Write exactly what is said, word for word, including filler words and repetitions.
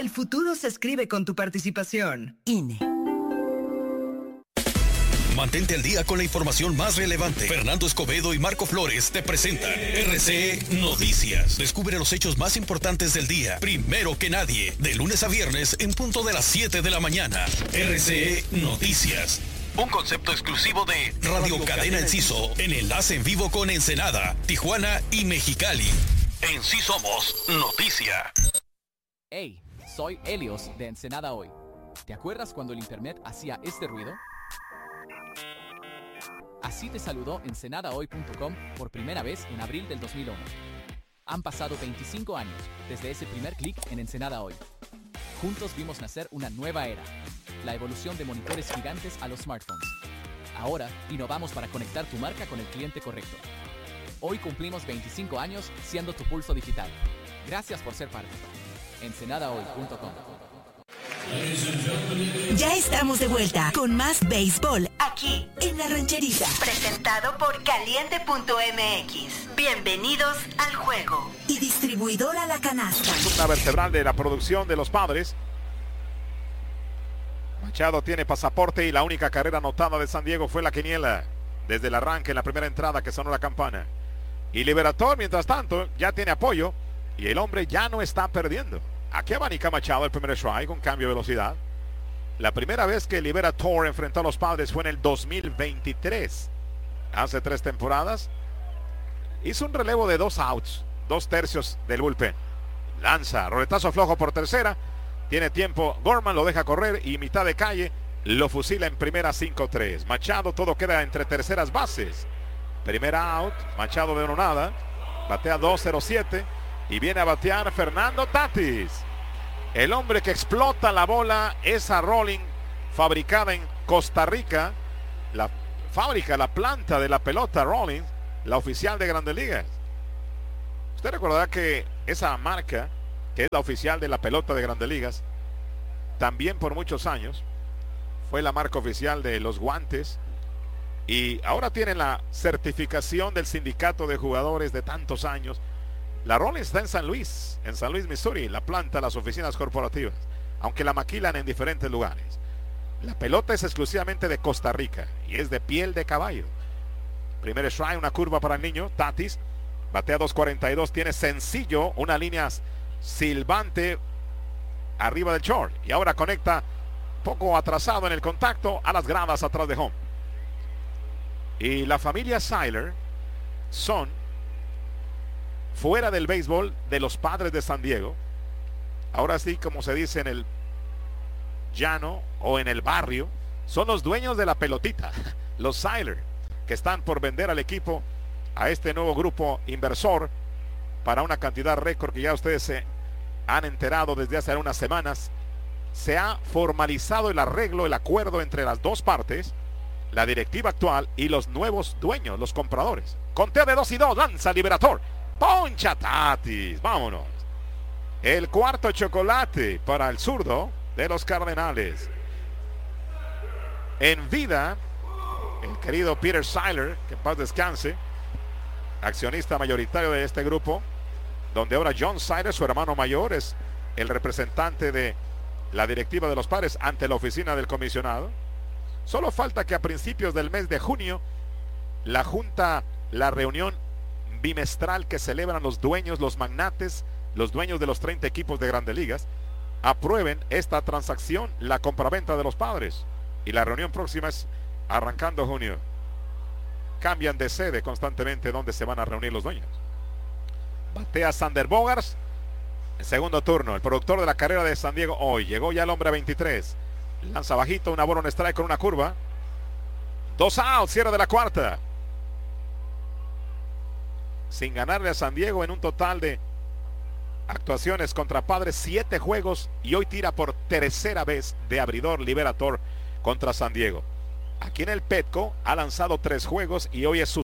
El futuro se escribe con tu participación. I N E. Mantente al día con la información más relevante. Fernando Escobedo y Marco Flores te presentan R C E Noticias. Descubre los hechos más importantes del día, primero que nadie, de lunes a viernes en punto de las siete de la mañana. R C E Noticias. Un concepto exclusivo de Radio Cadena Enciso, en enlace en vivo con Ensenada, Tijuana y Mexicali. En Sí Somos Noticia. Hey, soy Helios de Ensenada Hoy. ¿Te acuerdas cuando el internet hacía este ruido? Así te saludó Ensenada Hoy punto com por primera vez en abril del dos mil uno. Han pasado veinticinco años desde ese primer clic en Ensenada Hoy. Juntos vimos nacer una nueva era, la evolución de monitores gigantes a los smartphones. Ahora innovamos para conectar tu marca con el cliente correcto. Hoy cumplimos veinticinco años siendo tu pulso digital. Gracias por ser parte. Ensenada Hoy punto com. Ya estamos de vuelta con más béisbol aquí en La Rancherita. Presentado por Caliente punto M X. Bienvenidos al juego. Y distribuidora La Canasta. Una vertebral de la producción de los Padres. Machado tiene pasaporte y la única carrera anotada de San Diego fue la quiniela. Desde el arranque en la primera entrada que sonó la campana. Y Liberator, mientras tanto, ya tiene apoyo. Y el hombre ya no está perdiendo. Aquí abanica Machado el primer strike con cambio de velocidad. La primera vez que Liberator enfrentó a los Padres fue en el dos mil veintitrés. Hace tres temporadas. Hizo un relevo de dos outs. Dos tercios del bullpen. Lanza, roletazo flojo por tercera. Tiene tiempo, Gorman lo deja correr y mitad de calle lo fusila en primera cinco tres. Machado, todo queda entre terceras bases. Primera out, Machado de uno nada. Batea dos cero siete. Y viene a batear Fernando Tatis. El hombre que explota la bola, esa rolling fabricada en Costa Rica. La fábrica, la planta de la pelota rolling, la oficial de Grandes Ligas. Usted recordará que esa marca, que es la oficial de la pelota de Grandes Ligas, también por muchos años fue la marca oficial de los guantes. Y ahora tienen la certificación del sindicato de jugadores de tantos años. La Rolling está en San Luis, en San Luis, Missouri, la planta, las oficinas corporativas, aunque la maquilan en diferentes lugares. La pelota es exclusivamente de Costa Rica y es de piel de caballo. Primer strike, una curva para el niño, Tatis, batea dos cuarenta y dos, tiene sencillo, una línea silbante arriba del short. Y ahora conecta poco atrasado en el contacto a las gradas atrás de home. Y la familia Seiler son fuera del béisbol de los Padres de San Diego. Ahora sí, como se dice en el llano o en el barrio, son los dueños de la pelotita, los Seiler, que están por vender al equipo a este nuevo grupo inversor para una cantidad récord que ya ustedes se han enterado desde hace unas semanas. Se ha formalizado el arreglo, el acuerdo entre las dos partes, la directiva actual y los nuevos dueños, los compradores. Conteo de dos y dos, lanza Liberator. Poncha Tatis, vámonos. El cuarto chocolate para el zurdo de los Cardenales. En vida, el querido Peter Seiler, que en paz descanse, accionista mayoritario de este grupo, donde ahora John Seiler, su hermano mayor, es el representante de la directiva de los Padres ante la oficina del comisionado. Solo falta que a principios del mes de junio, la junta, la reunión bimestral que celebran los dueños, los magnates, los dueños de los treinta equipos de Grandes Ligas, aprueben esta transacción, la compraventa de los Padres. Y la reunión próxima es arrancando junio. Cambian de sede constantemente donde se van a reunir los dueños. Batea Sander Bogaerts en segundo turno, el productor de la carrera de San Diego hoy. Llegó ya el hombre a veintitrés. Lanza bajito, una bola en strike con una curva. Dos outs, cierre de la cuarta. Sin ganarle a San Diego en un total de actuaciones contra Padres, siete juegos, y hoy tira por tercera vez de abridor Liberator contra San Diego. Aquí en el Petco ha lanzado tres juegos y hoy es su